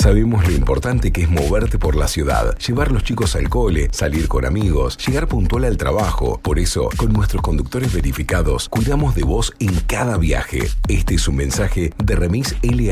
Sabemos lo importante que es moverte por la ciudad, llevar los chicos al cole, salir con amigos, llegar puntual al trabajo. Por eso, con nuestros conductores verificados, cuidamos de vos en cada viaje. Este es un mensaje de Remis LA.